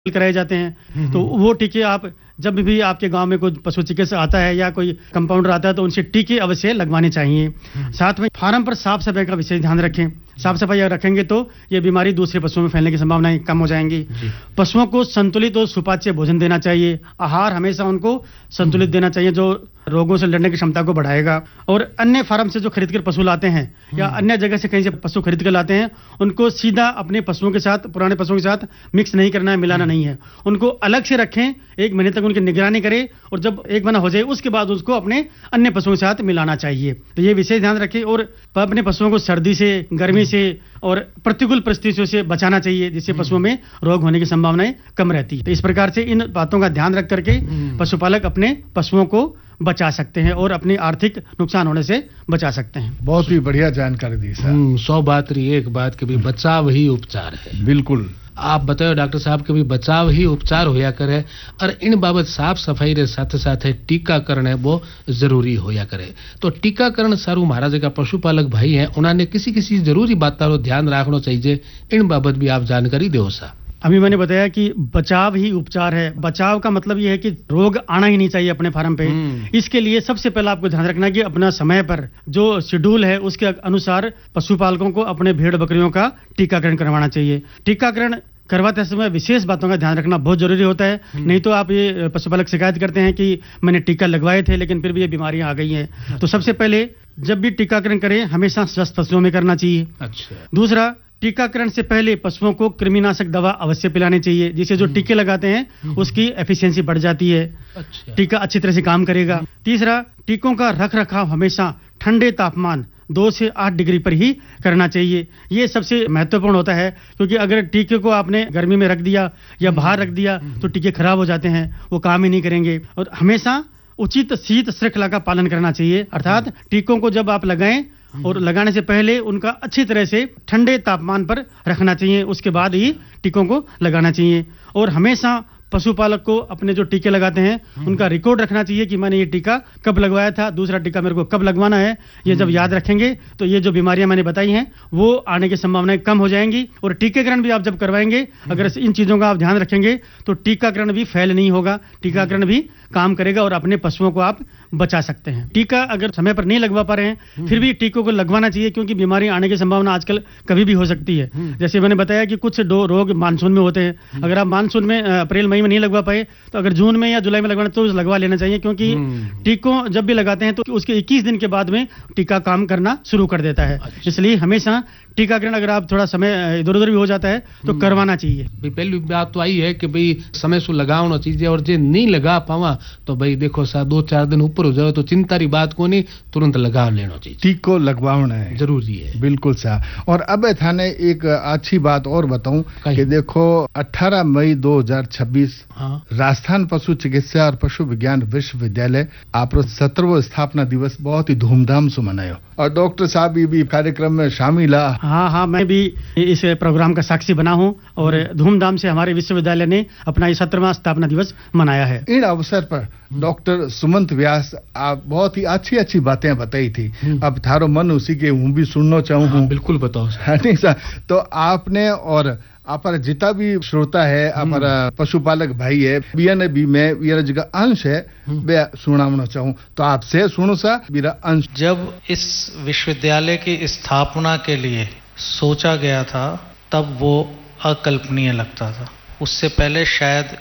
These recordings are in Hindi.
कराए जाते हैं। तो वो टीके आप जब भी आपके गांव में कोई पशु चिकित्सक आता है या कोई कंपाउंडर आता है तो उनसे टीके अवश्य लगवाने चाहिए। साथ में फार्म पर साफ सफाई का विशेष ध्यान रखें। साफ सफाई अगर रखेंगे तो ये बीमारी दूसरे पशुओं में फैलने की संभावनाएं कम हो जाएंगी। पशुओं को संतुलित और सुपाच्य भोजन देना चाहिए। आहार हमेशा उनको संतुलित देना चाहिए जो रोगों से लड़ने की क्षमता को बढ़ाएगा। और अन्य फार्म से जो खरीद कर पशु लाते हैं या अन्य जगह से कहीं से पशु खरीद कर लाते हैं उनको सीधा अपने पशुओं के साथ, पुराने पशुओं के साथ मिक्स नहीं करना है, मिलाना नहीं है। उनको अलग से रखें, 1 महीने तक उनकी निगरानी करें और जब 1 महीना हो जाए उसके बाद उसको अपने अन्य पशुओं के साथ मिलाना चाहिए। तो ये विशेष ध्यान रखें और अपने पशुओं को सर्दी से, गर्मी से और प्रतिकूल परिस्थितियों से बचाना चाहिए जिससे पशुओं में रोग होने की संभावनाएं कम रहती है। तो इस प्रकार से इन बातों का ध्यान रख करके पशुपालक अपने पशुओं को बचा सकते हैं और अपनी आर्थिक नुकसान होने से बचा सकते हैं। बहुत ही बढ़िया जानकारी दी सर। 100 बात रही, एक बात के भी बचाव ही उपचार है। बिल्कुल आप बताओ डॉक्टर साहब के भी बचाव ही उपचार होया करे और इन बाबत साफ सफाई रे साथ साथ टीकाकरण है वो जरूरी होया करे। तो टीकाकरण सारू महाराज का पशुपालक भाई हैं उन्होंने किसी जरूरी बात रो ध्यान रखना चाहिए, इन बाबत भी आप जानकारी दो सा। अभी मैंने बताया कि बचाव ही उपचार है। बचाव का मतलब यह है कि रोग आना ही नहीं चाहिए अपने फार्म पे। इसके लिए सबसे पहले आपको ध्यान रखना है कि अपना समय पर जो शेड्यूल है उसके अनुसार पशुपालकों को अपने भेड़ बकरियों का टीकाकरण करवाना चाहिए। टीकाकरण करवाते समय विशेष बातों का ध्यान रखना बहुत जरूरी होता है। नहीं तो आप ये पशुपालक शिकायत करते हैं कि मैंने टीका लगवाए थे लेकिन फिर भी ये बीमारियां आ गई हैं। तो सबसे पहले जब भी टीकाकरण करें हमेशा स्वस्थ पशुओं में करना चाहिए। अच्छा। दूसरा, टीकाकरण से पहले पशुओं को कृमिनाशक दवा अवश्य पिलानी चाहिए जिससे जो टीके लगाते हैं उसकी एफिशिएंसी बढ़ जाती है। अच्छा। टीका अच्छी तरह से काम करेगा। तीसरा, टीकों का रखरखाव हमेशा ठंडे तापमान 2 से 8 डिग्री पर ही करना चाहिए। ये सबसे महत्वपूर्ण होता है क्योंकि अगर टीके को आपने गर्मी में रख दिया या बाहर रख दिया तो टीके खराब हो जाते हैं, वो काम ही नहीं करेंगे। और हमेशा उचित शीत श्रृंखला का पालन करना चाहिए, अर्थात टीकों को जब आप लगाएं और लगाने से पहले उनका अच्छी तरह से ठंडे तापमान पर रखना चाहिए, उसके बाद ही टीकों को लगाना चाहिए। और हमेशा पशुपालक को अपने जो टीके लगाते हैं उनका रिकॉर्ड रखना चाहिए कि मैंने ये टीका कब लगवाया था, दूसरा टीका मेरे को कब लगवाना है। ये जब याद रखेंगे तो ये जो बीमारियां मैंने बताई हैं वो आने की संभावनाएं कम हो जाएंगी। और टीकाकरण भी आप जब करवाएंगे अगर इन चीजों का आप ध्यान रखेंगे तो टीकाकरण भी फेल नहीं होगा, टीकाकरण भी काम करेगा और अपने पशुओं को आप बचा सकते हैं। टीका अगर समय पर नहीं लगवा पा रहे हैं फिर भी टीकों को लगवाना चाहिए क्योंकि बीमारी आने की संभावना आजकल कभी भी हो सकती है। जैसे मैंने बताया कि कुछ रोग मानसून में होते हैं। अगर आप मानसून में अप्रैल मई में नहीं लगवा पाए तो अगर जून में या जुलाई में लगवाना तो लगवा लेना चाहिए क्योंकि टीकों जब भी लगाते हैं तो उसके 21 दिन के बाद में टीका काम करना शुरू कर देता है। इसलिए हमेशा टीकाकरण अगर आप थोड़ा समय इधर उधर भी हो जाता है तो करवाना चाहिए। पहली बात तो आई है कि भाई समय से लगाना चाहिए और जो नहीं लगा पावा तो भाई देखो सा 2-4 दिन ऊपर हो जाए तो चिंता की बात को नहीं, तुरंत लगा लेना चाहिए। टीको लगवाना है जरूरी है। बिल्कुल साहब। और अब थाने एक अच्छी बात और बताऊं कि देखो 18 मई 2026 राजस्थान पशु चिकित्सा और पशु विज्ञान विश्वविद्यालय आप 17वां स्थापना दिवस बहुत ही धूमधाम से मनायो और डॉक्टर साहब भी कार्यक्रम में शामिल है। हाँ, मैं भी इस प्रोग्राम का साक्षी बना हूँ और धूमधाम से हमारे विश्वविद्यालय ने अपना ये 17वां स्थापना दिवस मनाया है। इन अवसर पर डॉक्टर सुमंत व्यास आप बहुत ही अच्छी बातें बताई थी। अब थारो मन उसी के हूँ भी सुनना चाहूँ। बिल्कुल बताओ नहीं सर। तो आपने और हमारा जितना भी श्रोता है, हमारा पशुपालक भाई है, भी मैं मेरा जगह अंश है मैं सुनाना चाहूँ तो आपसे सुनो सा मेरा अंश। जब इस विश्वविद्यालय की स्थापना के लिए सोचा गया था तब वो अकल्पनीय लगता था। उससे पहले शायद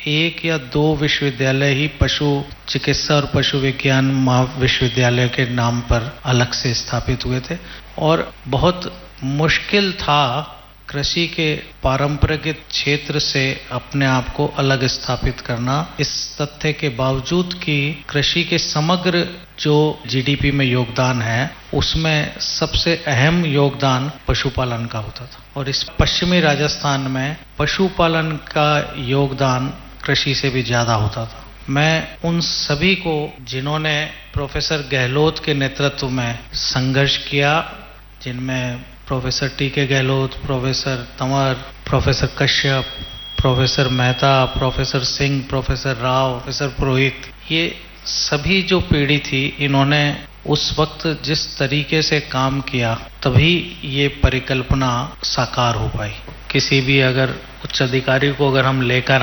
1 या 2 विश्वविद्यालय ही पशु चिकित्सा और पशु विज्ञान महाविश्वविद्यालय के नाम पर अलग से स्थापित हुए थे और बहुत मुश्किल था कृषि के पारंपरिक क्षेत्र से अपने आप को अलग स्थापित करना। इस तथ्य के बावजूद कि कृषि के समग्र जो जीडीपी में योगदान है उसमें सबसे अहम योगदान पशुपालन का होता था और इस पश्चिमी राजस्थान में पशुपालन का योगदान कृषि से भी ज्यादा होता था। मैं उन सभी को जिन्होंने प्रोफेसर गहलोत के नेतृत्व में संघर्ष किया, जिनमें professor TK. Gehlot, professor Tanwar, professor Kashyap, professor Mehta, professor Singh, professor Rao, professor पुरोहित, ये सभी जो पीढ़ी थी इन्होंने उस वक्त जिस तरीके से काम किया तभी ये परिकल्पना साकार हो पाई। किसी भी अगर उच्च अधिकारी को अगर हम लेकर